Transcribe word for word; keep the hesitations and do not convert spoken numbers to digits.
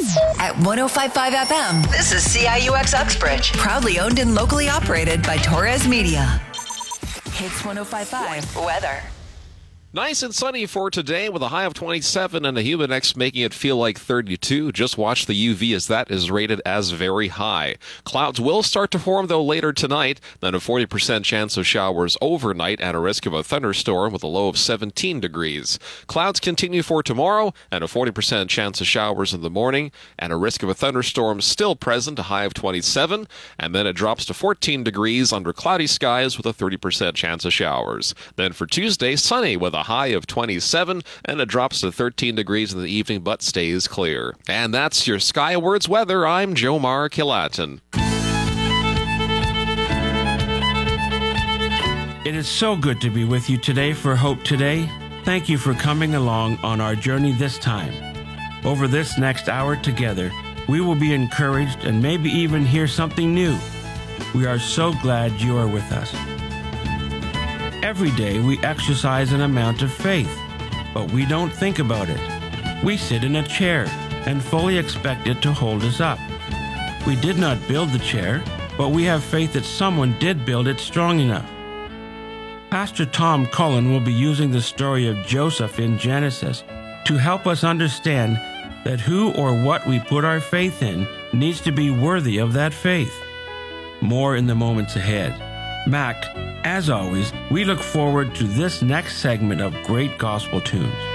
At one oh five point five F M, This is C I U X Uxbridge. proudly owned and locally operated by Torres Media. Hits one oh five point five. Weather. Nice and sunny for today with a high of twenty-seven and a humid index making it feel like thirty-two. Just watch the U V as that is rated as very high. Clouds will start to form though later tonight, then a forty percent chance of showers overnight and a risk of a thunderstorm with a low of seventeen degrees. Clouds continue for tomorrow and a forty percent chance of showers in the morning and a risk of a thunderstorm still present, a high of twenty-seven, and then it drops to fourteen degrees under cloudy skies with a thirty percent chance of showers. Then for Tuesday, sunny with a high of twenty-seven, and it drops to thirteen degrees in the evening, but stays clear. And that's your Skywards weather. I'm Jomar Kilatin. It is so good to be with you today for Hope Today. Thank you for coming along on our journey this time. Over this next hour together, we will be encouraged and maybe even hear something new. We are so glad you are with us. Every day we exercise an amount of faith, but we don't think about it. We sit in a chair and fully expect it to hold us up. We did not build the chair, but we have faith that someone did build it strong enough. Pastor Tom Cullen will be using the story of Joseph in Genesis to help us understand that who or what we put our faith in needs to be worthy of that faith. More in the moments ahead. Mac, as always, we look forward to this next segment of great gospel tunes.